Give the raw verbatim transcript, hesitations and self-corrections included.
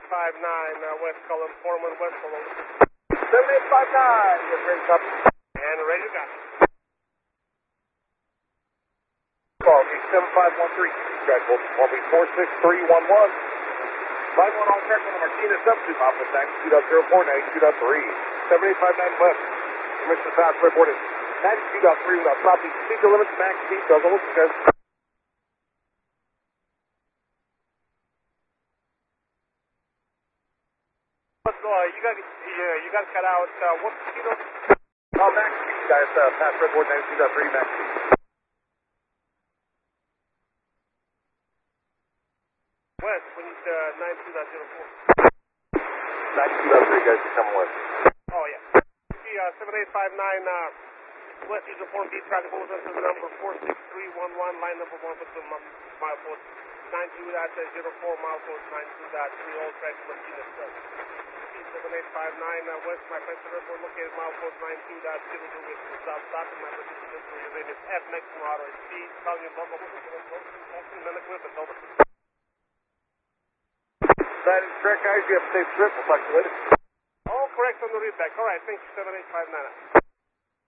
five nine, uh, West Cullen, Foreman, West Cullen. seven eight five nine, you're great up. And ready to go. Call me seven five one three. Schedule will be four six three one one. Line one all check on the Martinez substitute office, altitude up zero four, ninety-two point three. seven eight five nine West. Commissioner Fast reported ninety-two point three without stopping. Speed limits, max speed, doesn't look good. What's going on? You got, yeah, you got cut out. Uh, what's the speed of? Oh, max speed, guys. Uh, Fast report ninety-two point three, max speed. West, we need uh, ninety-two point zero four. ninety-two point three, guys, come west. Oh, yeah. See, uh, seven eight five nine, uh, West user form B traffic goes into the number four six three one one, line number one between milepost ninety-two point zero four, milepost ninety-two point three, all traffic Martinez. seven eight five nine, uh, West, my friend, report located milepost ninety-two point zero two with south stop, and my position is your name is F, next moderate speed, calling you local, and then equipment, over. That is correct, guys. You have to stay strip. We'll talk to you later. All correct on the readback. All right, thanks, seven eight five nine.